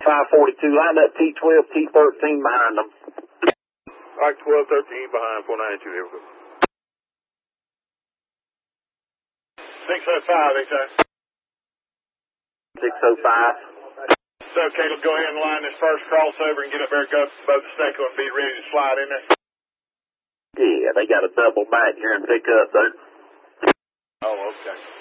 542, line up T12, T13 behind them. Like 12, 13 behind 492, there we go. 605, they say. 605. So, Caleb, go ahead and line this first crossover and get up there, go above the Stanko and be ready to slide in there. Yeah, they got a double back here and pick up, though. Oh, okay.